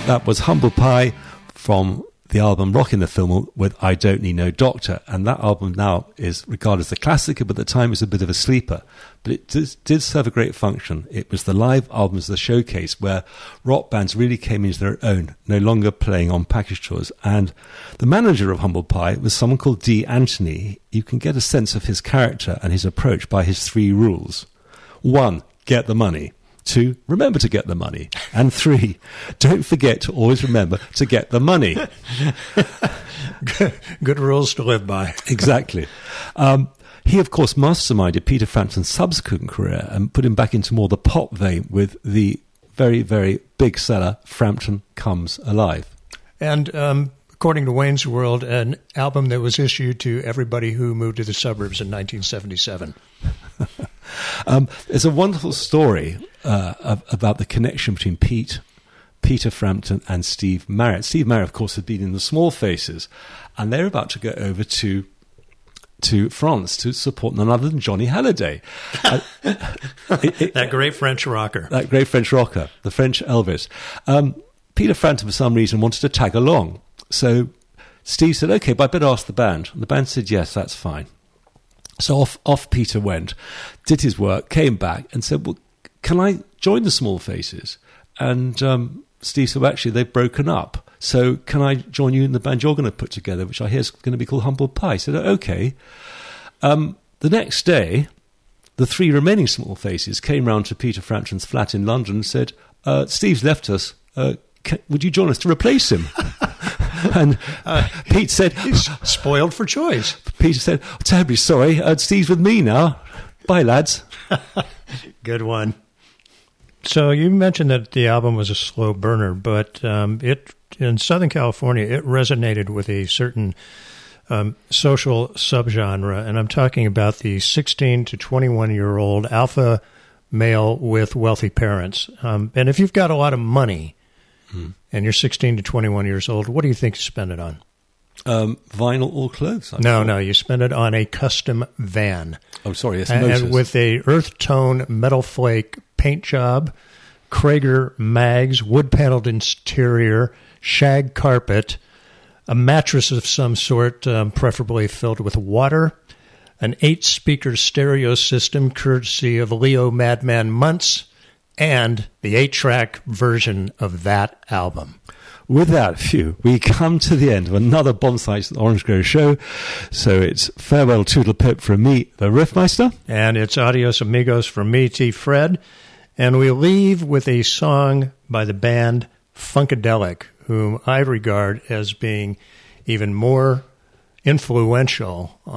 That was Humble Pie from the album Rockin' the Film with I Don't Need No Doctor. And that album now is regarded as a classic, but at the time it was a bit of a sleeper. But it did serve a great function. It was the live albums, the showcase, where rock bands really came into their own, no longer playing on package tours. And the manager of Humble Pie was someone called Dee Anthony. You can get a sense of his character and his approach by his 3 rules. 1, get the money. 2, remember to get the money. And 3, don't forget to always remember to get the money. Good rules to live by. Exactly. He, of course, masterminded Peter Frampton's subsequent career and put him back into more the pop vein with the very, very big seller, Frampton Comes Alive. And according to Wayne's World, an album that was issued to everybody who moved to the suburbs in 1977. There's a wonderful story about the connection between Peter Frampton and Steve Marriott. Steve Marriott, of course, had been in the Small Faces, and they're about to go over to France to support none other than Johnny Hallyday. That great French rocker. That great French rocker, the French Elvis. Peter Frampton, for some reason, wanted to tag along. So Steve said, okay, but I better ask the band. And the band said, yes, that's fine. So off Peter went, did his work, came back and said, well, can I join the Small Faces? And Steve said, well, actually, they've broken up. So can I join you in the band you're going to put together, which I hear is going to be called Humble Pie? I said, okay. The next day, the 3 remaining Small Faces came round to Peter Frampton's flat in London and said, Steve's left us. Would you join us to replace him? And Pete said... He's spoiled for choice. Peter said, terribly sorry, Steve's with me now. Bye, lads. Good one. So you mentioned that the album was a slow burner, but in Southern California, it resonated with a certain social subgenre, and I'm talking about the 16 to 21-year-old alpha male with wealthy parents. And if you've got a lot of money and you're 16 to 21 years old, what do you think you spend it on? Vinyl or clothes? No, you spend it on a custom van. Oh, sorry, yes, and with a earth tone metal flake paint job, Krager mags, wood-paneled interior, shag carpet, a mattress of some sort, preferably filled with water, an 8-speaker stereo system courtesy of Leo Madman Muntz, and the 8-track version of that album. With that, we come to the end of another Bonsai Orange Grove show. So it's farewell toodle pip from me, the Riffmeister. And it's adios amigos from me, T. Fred. And we leave with a song by the band Funkadelic, whom I regard as being even more influential